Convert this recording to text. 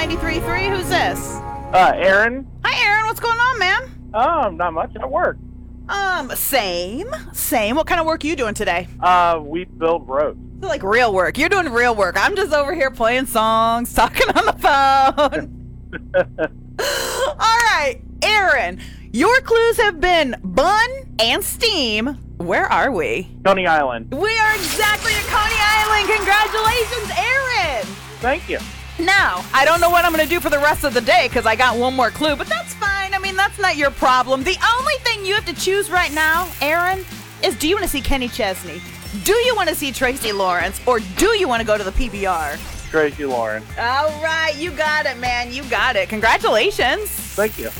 93.3. Who's this? Aaron. Hi, Aaron. What's going on, man? Not much at work. Same. What kind of work are you doing today? We build roads. Like real work. You're doing real work. I'm just over here playing songs, talking on the phone. All right, Aaron. Your clues have been bun and steam. Where are we? Coney Island. We are exactly at Coney Island. Congratulations, Aaron. Thank you. Now, I don't know what I'm going to do for the rest of the day because I got one more clue, but that's fine. I mean, that's not your problem. The only thing you have to choose right now, Aaron, is do you want to see Kenny Chesney? Do you want to see Tracy Lawrence? Or do you want to go to the PBR? Tracy Lawrence. All right, you got it, man. You got it. Congratulations. Thank you.